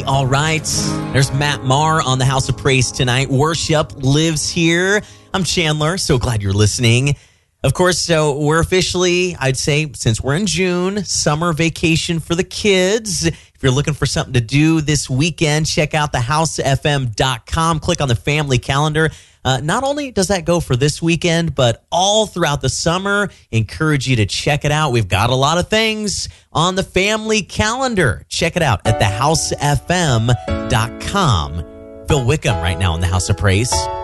All right, there's Matt Maher on the House of Praise tonight. Worship lives here. I'm Chandler. So glad you're listening. Of course, so we're officially, I'd say, since we're in June, summer vacation for the kids. If you're looking for something to do this weekend, check out thehousefm.com. Click on the family calendar. Not only does that go for this weekend, but all throughout the summer, encourage you to check it out. We've got a lot of things on the family calendar. Check it out at thehousefm.com. Phil Wickham right now on the House of Praise.